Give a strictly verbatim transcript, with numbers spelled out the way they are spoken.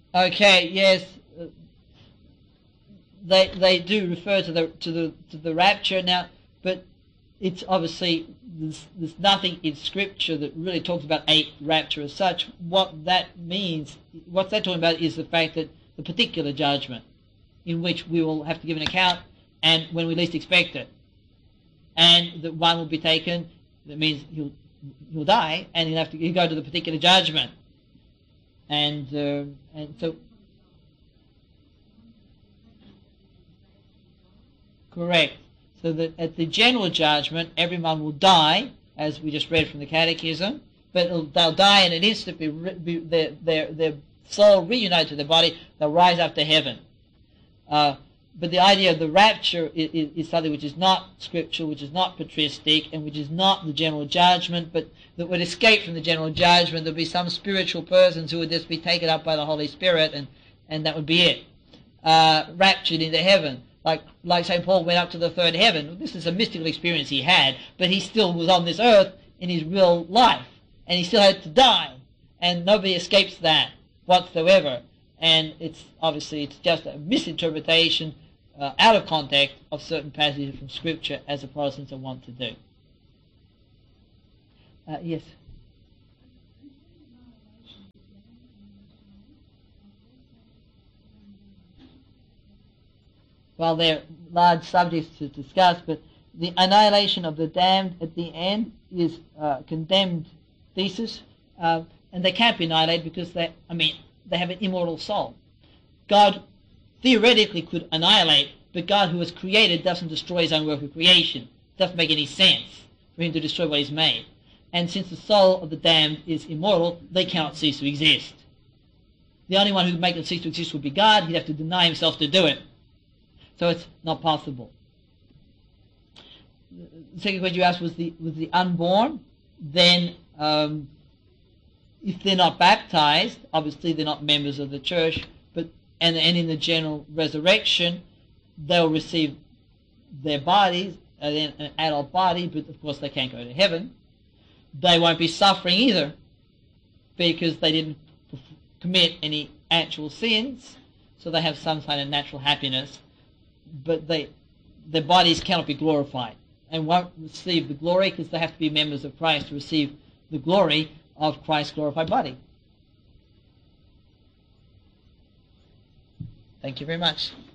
Okay, yes, uh, they they do refer to the to the to the rapture now, but it's obviously there's, there's nothing in Scripture that really talks about a rapture as such. What that means, what they're talking about, is the fact that the particular judgment in which we will have to give an account, and when we least expect it, and that one will be taken. That means he'll he'll die, and he'll have to he'll go to the particular judgment, and uh, and so correct. So that at the general judgment, everyone will die, as we just read from the Catechism, but it'll, they'll die in an instant. Be, be, their their their soul reunited to their body. They'll rise up to heaven. Uh, but the idea of the rapture is, is, is something which is not scriptural, which is not patristic, and which is not the general judgment, but that would escape from the general judgment. There'll be some spiritual persons who would just be taken up by the Holy Spirit, and, and that would be it. Uh, raptured into heaven. Like, like Saint Paul went up to the third heaven. This is a mystical experience he had, but he still was on this earth in his real life, and he still had to die, and nobody escapes that whatsoever. And it's obviously it's just a misinterpretation uh, out of context of certain passages from Scripture, as the Protestants want to do. Uh, yes. Well, they're large subjects to discuss, but the annihilation of the damned at the end is a condemned thesis, uh, and they can't be annihilated because they, I mean, they have an immortal soul. God theoretically could annihilate, but God who has created doesn't destroy his own work of creation. It doesn't make any sense for him to destroy what he's made. And since the soul of the damned is immortal, they cannot cease to exist. The only one who could make them cease to exist would be God. He'd have to deny himself to do it. So it's not possible. The second question you asked was the was the unborn. Then um, if they're not baptized, obviously they're not members of the church, but and, and in the general resurrection, they'll receive their bodies, an adult body, but of course they can't go to heaven. They won't be suffering either, because they didn't commit any actual sins, so they have some kind of natural happiness, but they, their bodies cannot be glorified and won't receive the glory, because they have to be members of Christ to receive the glory of Christ's glorified body. Thank you very much.